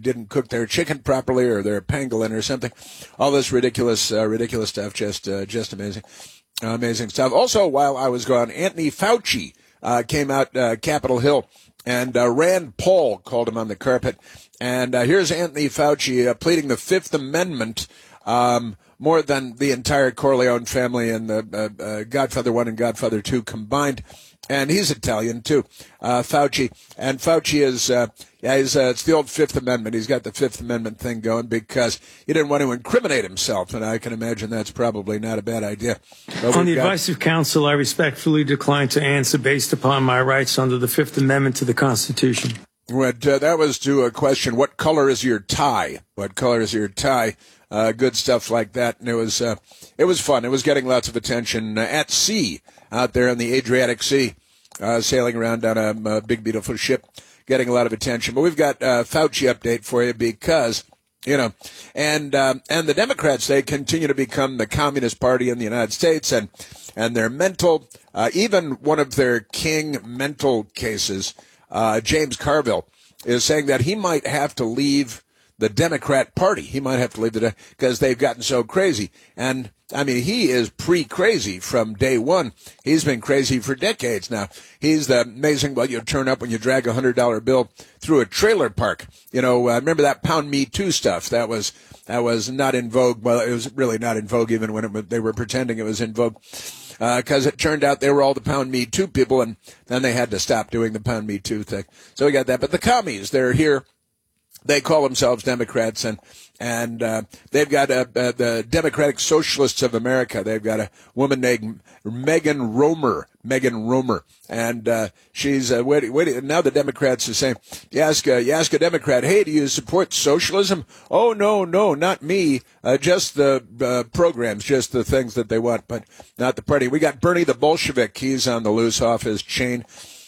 didn't cook their chicken properly or their pangolin or something. All this ridiculous stuff, just amazing. Amazing stuff. Also, while I was gone, Anthony Fauci came out Capitol Hill, and Rand Paul called him on the carpet. And here's Anthony Fauci pleading the Fifth Amendment more than the entire Corleone family and the Godfather 1 and Godfather 2 combined. And he's Italian, too, Fauci. And Fauci is, it's the old Fifth Amendment. He's got the Fifth Amendment thing going because he didn't want to incriminate himself. And I can imagine that's probably not a bad idea. On the advice of counsel, I respectfully decline to answer based upon my rights under the Fifth Amendment to the Constitution. That was to a question, what color is your tie? What color is your tie? Good stuff like that. And it was fun. It was getting lots of attention at sea out there in the Adriatic Sea, sailing around on a big, beautiful ship, getting a lot of attention. But we've got Fauci update for you because, and the Democrats, they continue to become the Communist Party in the United States, and their mental, even one of their king mental cases, James Carville, is saying that he might have to leave the Democrat Party. He might have to leave because they've gotten so crazy. And I mean, he is pre-crazy from day one. He's been crazy for decades now. He's the amazing, well, you turn up when you drag $100 bill through a trailer park. Remember that Pound Me Too stuff? That was not in vogue. Well, it was really not in vogue even when they were pretending it was in vogue. Because it turned out they were all the Pound Me Too people, and then they had to stop doing the Pound Me Too thing. So we got that. But the commies, they're here. They call themselves Democrats, and they've got the Democratic Socialists of America. They've got a woman named Megan Romer, and she's wait. Now the Democrats are saying, you ask a Democrat, hey, do you support socialism? Oh, no, not me. Just the programs, just the things that they want, but not the party. We got Bernie the Bolshevik. He's on the loose off his chain.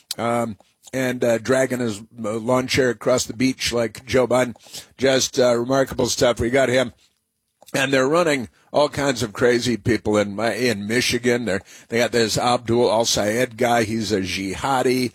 And dragging his lawn chair across the beach like Joe Biden. Just remarkable stuff. We got him. And they're running all kinds of crazy people in Michigan. They got this Abdul al-Sayed guy. He's a jihadi.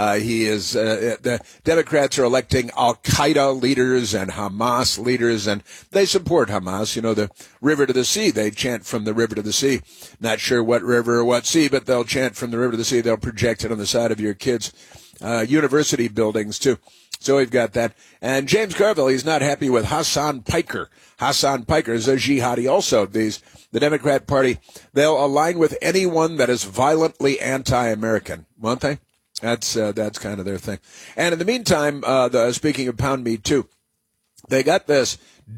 The Democrats are electing al-Qaeda leaders and Hamas leaders, and they support Hamas. The river to the sea. They chant from the river to the sea. Not sure what river or what sea, but they'll chant from the river to the sea. They'll project it on the side of your kids' university buildings, too. So we've got that. And James Carville, he's not happy with Hassan Piker. Hassan Piker is a jihadi also. The Democrat Party, they'll align with anyone that is violently anti-American, won't they? That's kind of their thing. And in the meantime, speaking of Pound Me Too, they got this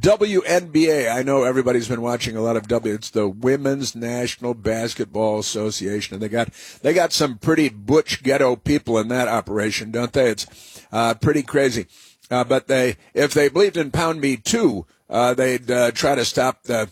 WNBA. I know everybody's been watching a lot of It's the Women's National Basketball Association, and they got some pretty butch ghetto people in that operation, don't they? It's pretty crazy. But if they believed in Pound Me Too, they'd try to stop the,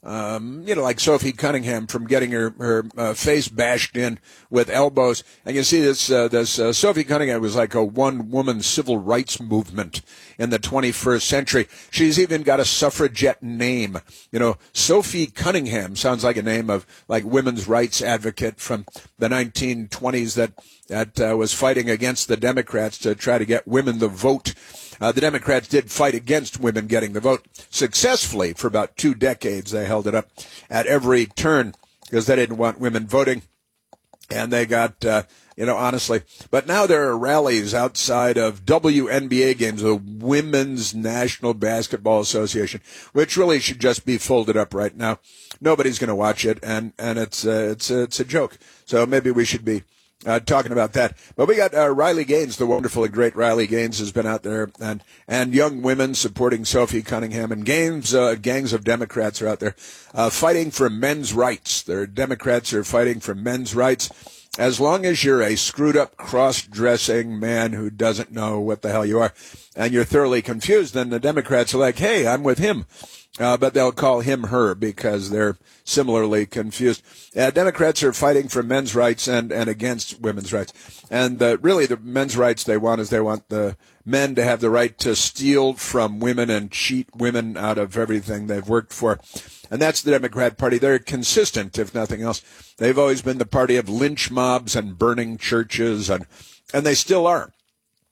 like Sophie Cunningham from getting her face bashed in with elbows. And you see this Sophie Cunningham was like a one-woman civil rights movement in the 21st century. She's even got a suffragette name. Sophie Cunningham sounds like a name of like women's rights advocate from the 1920s that was fighting against the Democrats to try to get women the vote. The Democrats did fight against women getting the vote successfully for about 2 decades. They held it up at every turn because they didn't want women voting. And they got, honestly. But now there are rallies outside of WNBA games, the Women's National Basketball Association, which really should just be folded up right now. Nobody's going to watch it, and it's a joke. So maybe we should be talking about that. But we got Riley Gaines, the wonderful and great Riley Gaines has been out there, and young women supporting Sophie Cunningham, and gangs of Democrats are out there fighting for men's rights. Their Democrats are fighting for men's rights. As long as you're a screwed up, cross-dressing man who doesn't know what the hell you are, and you're thoroughly confused, then the Democrats are like, hey, I'm with him. But they'll call him her because they're similarly confused. Democrats are fighting for men's rights and against women's rights. And really the men's rights they want the men to have the right to steal from women and cheat women out of everything they've worked for. And that's the Democrat Party. They're consistent, if nothing else. They've always been the party of lynch mobs and burning churches, and they still are.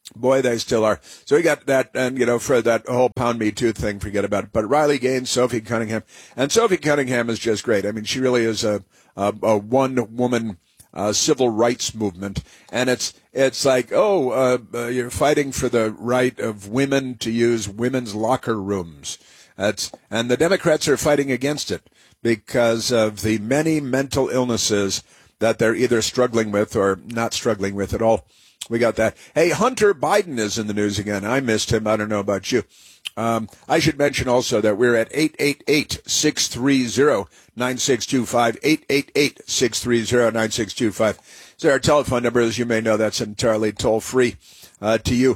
Boy, they still are. So we got that, and, for that whole Pound Me Too thing, forget about it. But Riley Gaines, Sophie Cunningham, and Sophie Cunningham is just great. I mean, she really is a one-woman civil rights movement, and it's like, you're fighting for the right of women to use women's locker rooms. And the Democrats are fighting against it because of the many mental illnesses that they're either struggling with or not struggling with at all. We got that. Hey, Hunter Biden is in the news again. I missed him. I don't know about you. I should mention also that we're at 888-630-9625, 888-630-9625. So our telephone number, as you may know, that's entirely toll-free to you.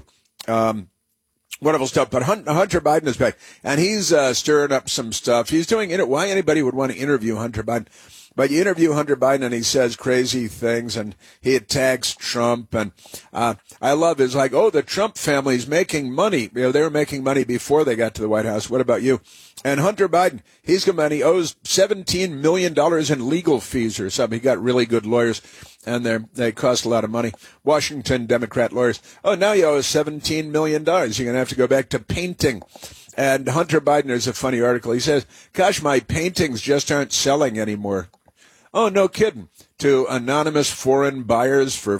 Wonderful stuff. But Hunter Biden is back, and he's stirring up some stuff. He's doing it. Why anybody would want to interview Hunter Biden? But you interview Hunter Biden and he says crazy things and he attacks Trump. And I love his the Trump family's making money. They were making money before they got to the White House. What about you? And Hunter Biden, he owes $17 million in legal fees or something. He got really good lawyers and they cost a lot of money. Washington Democrat lawyers. Oh, now you owe $17 million. You're going to have to go back to painting. And Hunter Biden, there's a funny article. He says, gosh, my paintings just aren't selling anymore. Oh, no kidding. To anonymous foreign buyers for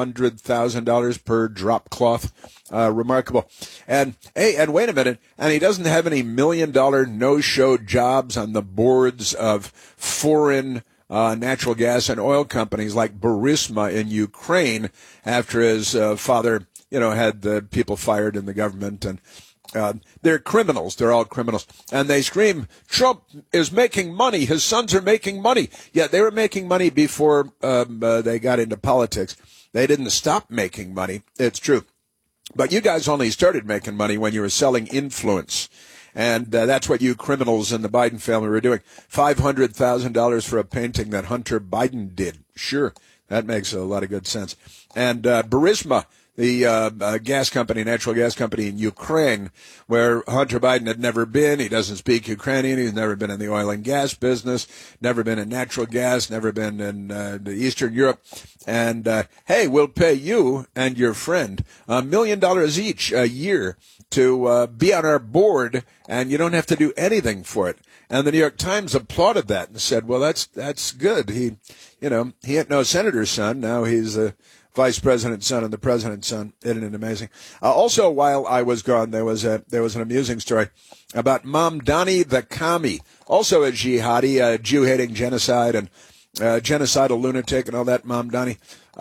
$500,000 per drop cloth. Remarkable. And wait a minute. And he doesn't have any $1 million no-show jobs on the boards of foreign natural gas and oil companies like Burisma in Ukraine after his father, had the people fired in the government. And they're criminals. They're all criminals. And they scream, Trump is making money. His sons are making money. Yeah, they were making money before they got into politics. They didn't stop making money. It's true. But you guys only started making money when you were selling influence. And that's what you criminals in the Biden family were doing. $500,000 for a painting that Hunter Biden did. Sure, that makes a lot of good sense. And Burisma, the gas company, natural gas company in Ukraine, where Hunter Biden had never been. He doesn't speak Ukrainian. He's never been in the oil and gas business, never been in natural gas, never been in Eastern Europe. And, hey, we'll pay you and your friend $1 million each a year to be on our board, and you don't have to do anything for it. And the New York Times applauded that and said, well, that's good. He ain't no senator's son. Now he's a vice president's son and the president's son. Isn't it amazing? Also, while I was gone, there was an amusing story about Mamdani the commie, also a jihadi, Jew-hating genocide and genocidal lunatic and all that. Mamdani,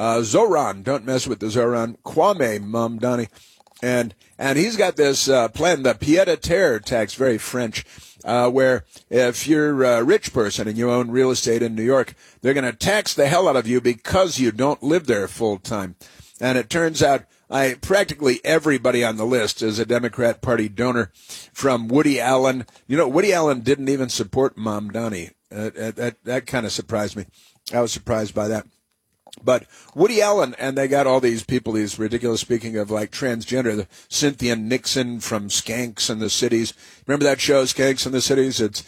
Zoran, don't mess with the Zoran. Kwame Mamdani, and he's got this plan, the pied-à-terre tax, very French. Where if you're a rich person and you own real estate in New York, they're going to tax the hell out of you because you don't live there full time. And it turns out practically everybody on the list is a Democrat Party donor, from Woody Allen. Woody Allen didn't even support Mamdani. That kind of surprised me. I was surprised by that. But Woody Allen, and they got all these people, these ridiculous, speaking of like transgender, the Cynthia Nixon from Skanks in the Cities. Remember that show, Skanks in the Cities? It's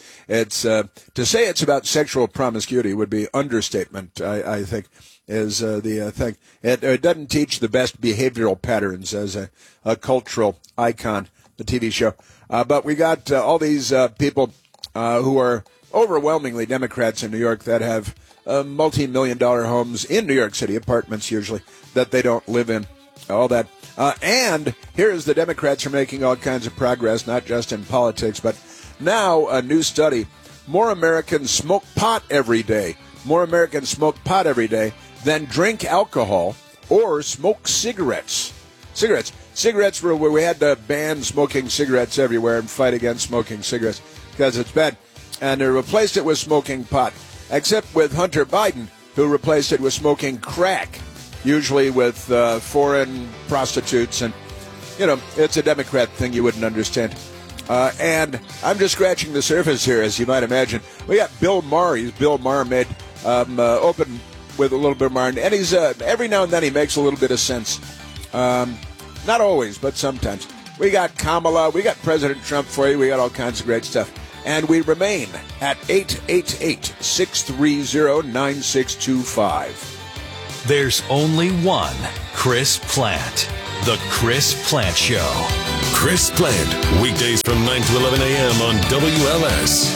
to say it's about sexual promiscuity would be understatement, I think, is the thing. It doesn't teach the best behavioral patterns as a cultural icon, the TV show. But we got all these people who are overwhelmingly Democrats in New York that have multi-million-dollar homes in New York City, apartments usually, that they don't live in, all that. And here's the Democrats are making all kinds of progress, not just in politics, but now a new study. More Americans smoke pot every day. More Americans smoke pot every day than drink alcohol or smoke cigarettes. Cigarettes were where we had to ban smoking cigarettes everywhere and fight against smoking cigarettes because it's bad. And they replaced it with smoking pot. Except with Hunter Biden, who replaced it with smoking crack, usually with foreign prostitutes. And, it's a Democrat thing you wouldn't understand. And I'm just scratching the surface here, as you might imagine. We got Bill Maher. He's Bill Maher made open with a little bit of Maher. And he's every now and then he makes a little bit of sense. Not always, but sometimes. We got Kamala. We got President Trump for you. We got all kinds of great stuff. And we remain at 888-630-9625. There's only one Chris Plante. The Chris Plant Show. Chris Plant, weekdays from 9 to 11 a.m. on WLS.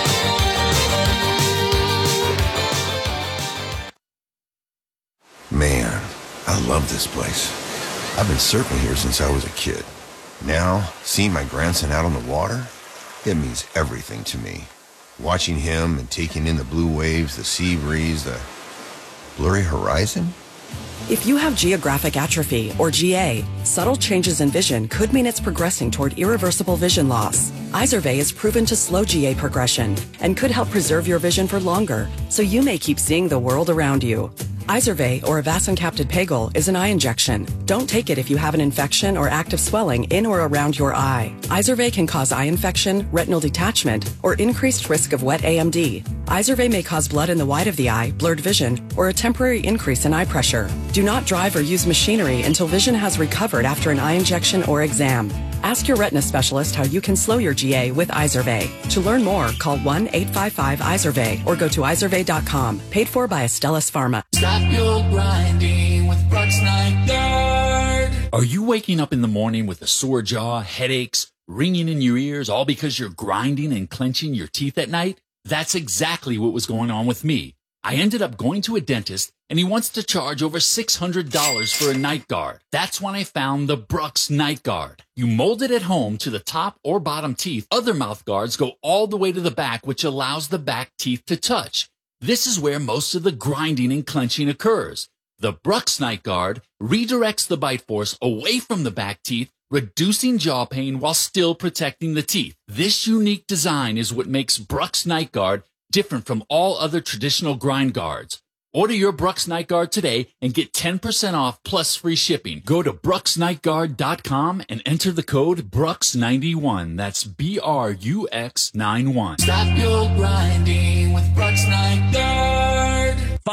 Man, I love this place. I've been surfing here since I was a kid. Now, seeing my grandson out on the water, it means everything to me. Watching him and taking in the blue waves, the sea breeze, the blurry horizon. If you have geographic atrophy, or GA, subtle changes in vision could mean it's progressing toward irreversible vision loss. Izervay is proven to slow GA progression and could help preserve your vision for longer, so you may keep seeing the world around you. Izervay, or avacincaptad pegol, is an eye injection. Don't take it if you have an infection or active swelling in or around your eye. Izervay can cause eye infection, retinal detachment, or increased risk of wet AMD. Izervay may cause blood in the white of the eye, blurred vision, or a temporary increase in eye pressure. Do not drive or use machinery until vision has recovered after an eye injection or exam. Ask your retina specialist how you can slow your GA with Izervay. To learn more, call 1-855-IZERVAY or go to izervay.com. Paid for by Astellas Pharma. Stop your grinding with Brooks Night Guard. Are you waking up in the morning with a sore jaw, headaches, ringing in your ears, all because you're grinding and clenching your teeth at night? That's exactly what was going on with me. I ended up going to a dentist, and he wants to charge over $600 for a night guard. That's when I found the Brooks Night Guard. You mold it at home to the top or bottom teeth. Other mouth guards go all the way to the back, which allows the back teeth to touch. This is where most of the grinding and clenching occurs. The Brooks Night Guard redirects the bite force away from the back teeth, reducing jaw pain while still protecting the teeth. This unique design is what makes Brooks Night Guard different from all other traditional grind guards. Order your Brooks Night Guard today and get 10% off plus free shipping. Go to brooksnightguard.com and enter the code BRUX91. That's BRUX91. Stop your grinding with Brooks Night Guard.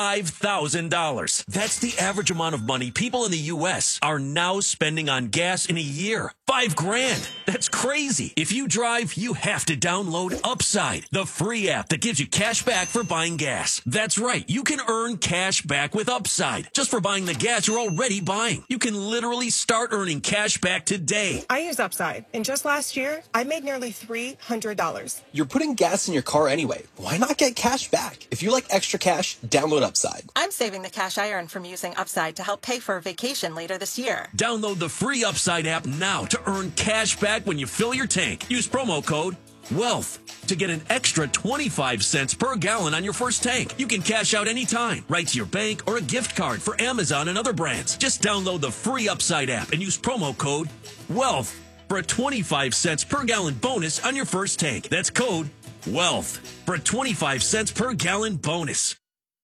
$5,000. That's the average amount of money people in the U.S. are now spending on gas in a year. $5,000. That's crazy. If you drive, you have to download Upside, the free app that gives you cash back for buying gas. That's right. You can earn cash back with Upside just for buying the gas you're already buying. You can literally start earning cash back today. I use Upside, and just last year, I made nearly $300. You're putting gas in your car anyway. Why not get cash back? If you like extra cash, download Upside. I'm saving the cash I earn from using Upside to help pay for a vacation later this year. Download the free Upside app now to earn cash back when you fill your tank. Use promo code WEALTH to get an extra 25 cents per gallon on your first tank. You can cash out anytime, right to your bank or a gift card for Amazon and other brands. Just download the free Upside app and use promo code WEALTH for a 25 cents per gallon bonus on your first tank. That's code WEALTH for a 25 cents per gallon bonus.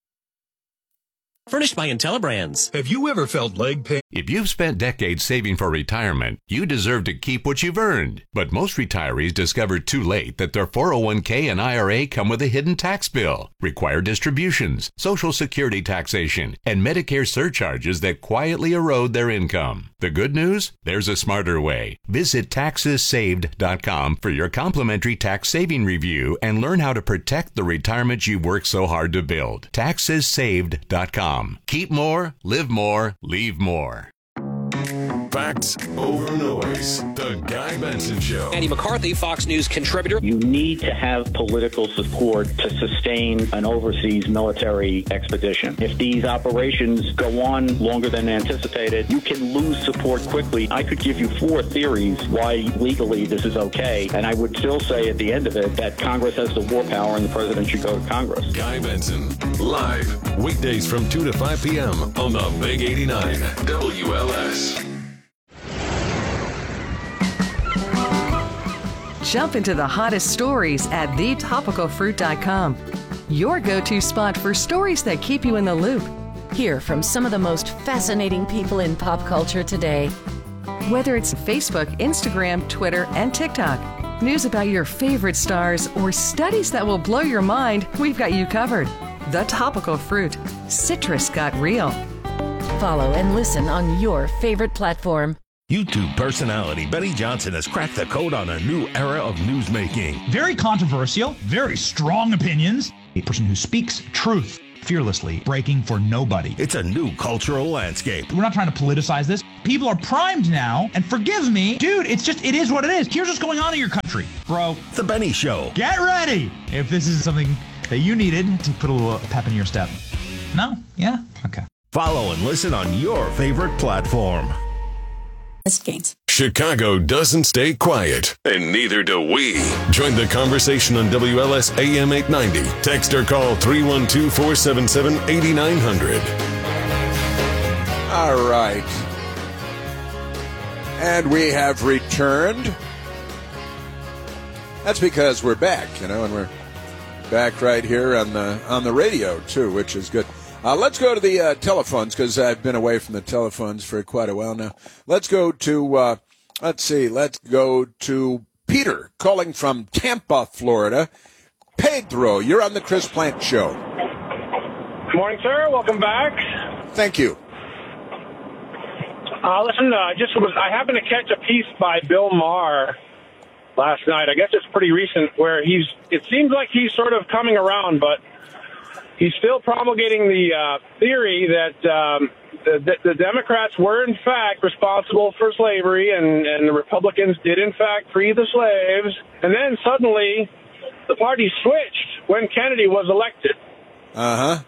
Furnished by IntelliBrands. Have you ever felt leg pain? If you've spent decades saving for retirement, you deserve to keep what you've earned. But most retirees discover too late that their 401k and IRA come with a hidden tax bill, required distributions, Social Security taxation, and Medicare surcharges that quietly erode their income. The good news? There's a smarter way. Visit TaxesSaved.com for your complimentary tax saving review and learn how to protect the retirement you've worked so hard to build. TaxesSaved.com. Keep more, live more, leave more. Facts over noise. The Guy Benson Show. Andy McCarthy, Fox News contributor. You need to have political support to sustain an overseas military expedition. If these operations go on longer than anticipated, you can lose support quickly. I could give you 4 theories why legally this is okay, and I would still say at the end of it that Congress has the war power and the president should go to Congress. Guy Benson, live, weekdays from 2 to 5 p.m. on the Big 89 WLS. Jump into the hottest stories at thetopicalfruit.com. Your go-to spot for stories that keep you in the loop. Hear from some of the most fascinating people in pop culture today. Whether it's Facebook, Instagram, Twitter, and TikTok, news about your favorite stars, or studies that will blow your mind, we've got you covered. The Topical Fruit. Citrus got real. Follow and listen on your favorite platform. YouTube personality Benny Johnson has cracked the code on a new era of newsmaking. Very controversial, very strong opinions. A person who speaks truth fearlessly, breaking for nobody. It's a new cultural landscape. We're not trying to politicize this. People are primed now, and forgive me, dude, it is what it is. Here's what's going on in your country, bro. The Benny Show. Get ready if this is something that you needed to put a little pep in your step. No? Yeah? Okay. Follow and listen on your favorite platform. Gains. Chicago doesn't stay quiet, and neither do we. Join the conversation on WLS AM 890. Text or call 312-477-8900. All right. And we have returned. That's because we're back, and we're back right here on the radio, too, which is good. Let's go to the telephones, because I've been away from the telephones for quite a while now. Let's go to, let's go to Peter, calling from Tampa, Florida. Pedro, you're on the Chris Plante Show. Good morning, sir. Welcome back. Thank you. Listen, I happened to catch a piece by Bill Maher last night. I guess it's pretty recent, where it seems like he's sort of coming around, but he's still promulgating the theory that the Democrats were, in fact, responsible for slavery, and the Republicans did, in fact, free the slaves. And then suddenly the party switched when Kennedy was elected. Uh-huh.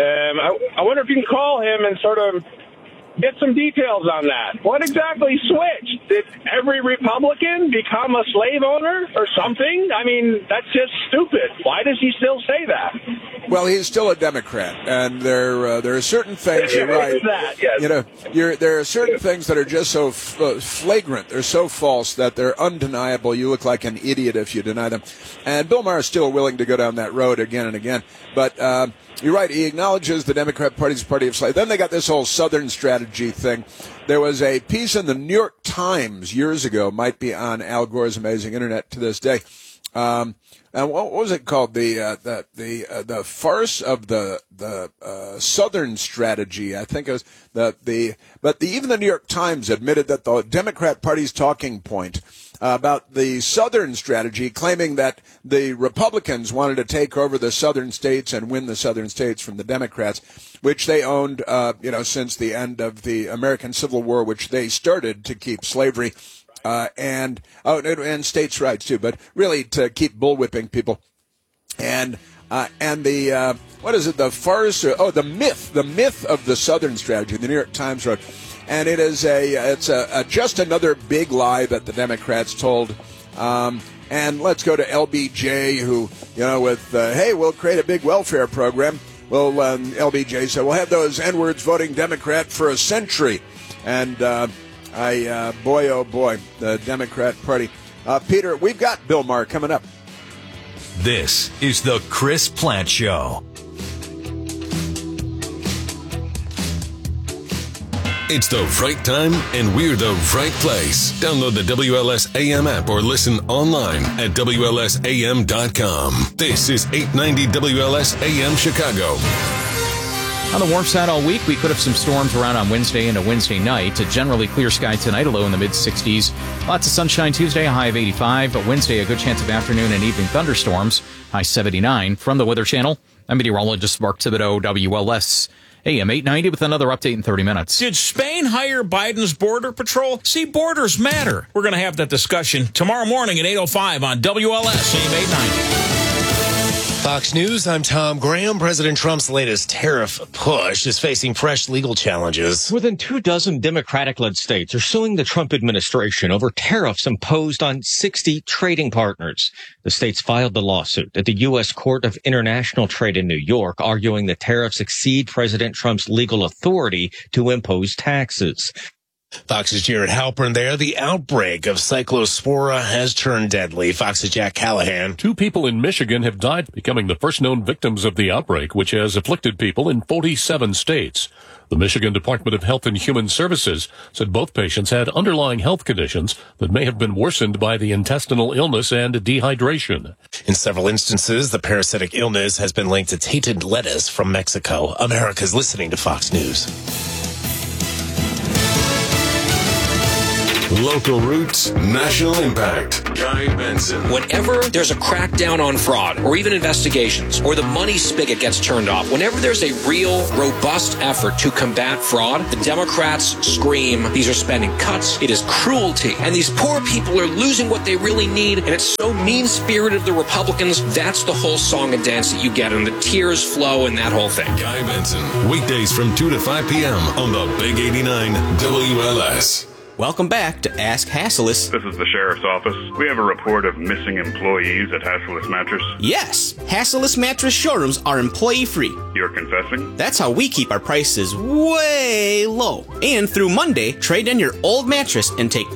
I wonder if you can call him and sort of get some details on that. What exactly switched? Did every Republican become a slave owner or something? I mean, that's just stupid. Why does he still say that? Well, he's still a Democrat, and there are certain things. You're right. Yes. There are certain things that are just so flagrant. They're so false that they're undeniable. You look like an idiot if you deny them. And Bill Maher is still willing to go down that road again and again. But you're right. He acknowledges the Democrat Party's party of slaves. Then they got this whole Southern strategy thing. There was a piece in the New York Times years ago, might be on Al Gore's amazing internet to this day. And what was it called? The farce of the Southern strategy. I think it was even the New York Times admitted that the Democrat Party's talking point about the Southern strategy, claiming that the Republicans wanted to take over the Southern states and win the Southern states from the Democrats, which they owned, since the end of the American Civil War, which they started to keep slavery. And states' rights too, but really to keep bullwhipping people, and the what is it? The farce? The myth of the Southern strategy. The New York Times wrote, and it's just another big lie that the Democrats told. And let's go to LBJ, who hey, we'll create a big welfare program. Well, LBJ said we'll have those N-words voting Democrat for a century, and. Boy, oh boy, the Democrat Party. Peter, we've got Bill Maher coming up. This is the Chris Plante Show. It's the right time, and we're the right place. Download the WLS AM app or listen online at WLSAM.com. This is 890 WLS AM Chicago. On the warm side all week, we could have some storms around on Wednesday and a Wednesday night. A generally clear sky tonight, a low in the mid-60s. Lots of sunshine Tuesday, a high of 85. But Wednesday, a good chance of afternoon and evening thunderstorms, high 79. From the Weather Channel, I'm meteorologist Mark Thibodeau, WLS AM 890 with another update in 30 minutes. Did Spain hire Biden's border patrol? See, borders matter. We're going to have that discussion tomorrow morning at 8:05 on WLS AM 890. Fox News, I'm Tom Graham. President Trump's latest tariff push is facing fresh legal challenges. More than 24 Democratic-led states are suing the Trump administration over tariffs imposed on 60 trading partners. The states filed the lawsuit at the U.S. Court of International Trade in New York, arguing the tariffs exceed President Trump's legal authority to impose taxes. Fox's Jared Halpern there. The outbreak of Cyclospora has turned deadly. Fox's Jack Callahan. 2 people in Michigan have died, becoming the first known victims of the outbreak, which has afflicted people in 47 states. The Michigan Department of Health and Human Services said both patients had underlying health conditions that may have been worsened by the intestinal illness and dehydration. In several instances, the parasitic illness has been linked to tainted lettuce from Mexico. America's listening to Fox News. Local roots, national impact. Guy Benson. Whenever there's a crackdown on fraud, or even investigations, or the money spigot gets turned off, whenever there's a real, robust effort to combat fraud, the Democrats scream, these are spending cuts, it is cruelty, and these poor people are losing what they really need, and it's so mean-spirited of the Republicans. That's the whole song and dance that you get, and the tears flow and that whole thing. Guy Benson, weekdays from 2 to 5 p.m. on the Big 89 WLS. Welcome back to Ask Hassellus. This is the Sheriff's Office. We have a report of missing employees at Hassellus Mattress. Yes, Hassellus Mattress showrooms are employee-free. You're confessing? That's how we keep our prices way low. And through Monday, trade in your old mattress and take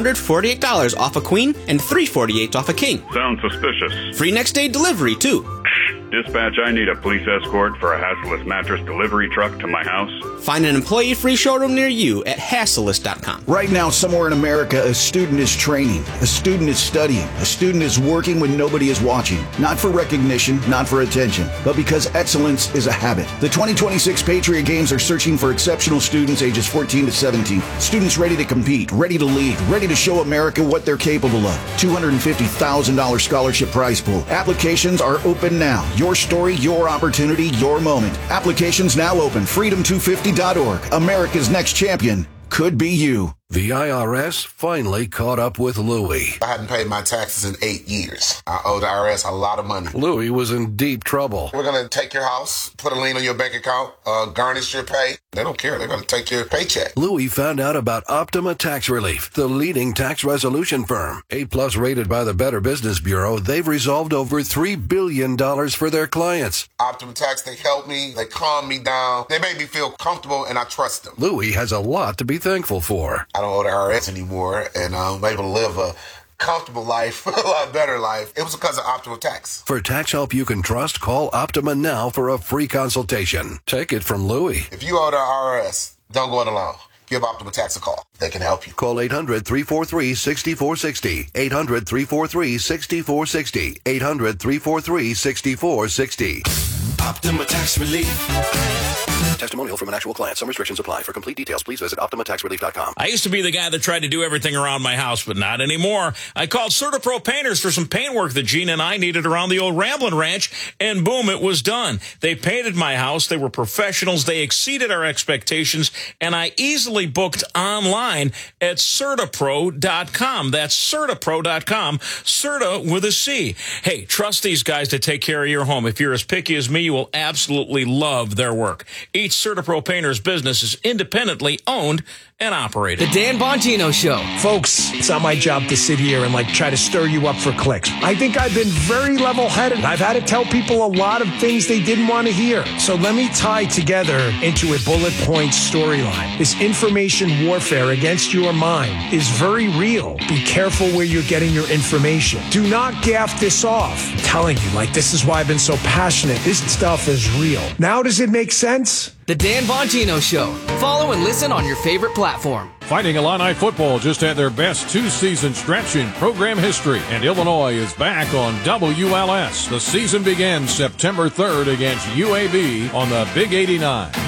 $248 off a queen and $348 off a king. Sounds suspicious. Free next day delivery, too. Dispatch, I need a police escort for a Hassellus Mattress delivery truck to my house. Find an employee-free showroom near you at Hassellus.com. Right now, somewhere in America, a student is training, a student is studying, a student is working when nobody is watching. Not for recognition, not for attention, but because excellence is a habit. The 2026 Patriot Games are searching for exceptional students ages 14 to 17. Students ready to compete, ready to lead, ready to show America what they're capable of. $250,000 scholarship prize pool. Applications are open now. Your story, your opportunity, your moment. Applications now open. Freedom250.org. America's next champion could be you. The IRS finally caught up with Louie. I hadn't paid my taxes in 8 years. I owe the IRS a lot of money. Louie was in deep trouble. We're going to take your house, put a lien on your bank account, garnish your pay. They don't care. They're going to take your paycheck. Louie found out about Optima Tax Relief, the leading tax resolution firm. A+ rated by the Better Business Bureau, they've resolved over $3 billion for their clients. Optima Tax, they help me. They calm me down. They make me feel comfortable, and I trust them. Louie has a lot to be thankful for. I don't owe the IRS anymore, and I'm able to live a comfortable life, a lot better life. It was because of Optima Tax. For tax help you can trust, call Optima now for a free consultation. Take it from Louie. If you owe the IRS, don't go it alone. Give Optima Tax a call. They can help you. Call 800-343-6460. 800-343-6460. 800-343-6460. Optima Tax Relief. Testimonial from an actual client. Some restrictions apply. For complete details, please visit OptimaTaxRelief.com. I used to be the guy that tried to do everything around my house, but not anymore. I called CertaPro Painters for some paint work that Gene and I needed around the old Ramblin' Ranch, and boom, it was done. They painted my house. They were professionals. They exceeded our expectations, and I easily booked online at CertaPro.com. That's CertaPro.com. Certa with a C. Hey, trust these guys to take care of your home. If you're as picky as me, you will absolutely love their work. Each CertaPro Painters business is independently owned and operated. The Dan Bongino Show. Folks, it's not my job to sit here and try to stir you up for clicks. I think I've been very level-headed. I've had to tell people a lot of things they didn't want to hear. So let me tie together into a bullet point storyline. This information warfare against your mind is very real. Be careful where you're getting your information. Do not gaff this off. I'm telling you, this is why I've been so passionate. This stuff is real. Now does it make sense? The Dan Bongino Show. Follow and listen on your favorite platform. Fighting Illini football just had their best two-season stretch in program history, and Illinois is back on WLS. The season begins September 3rd against UAB on the Big 89.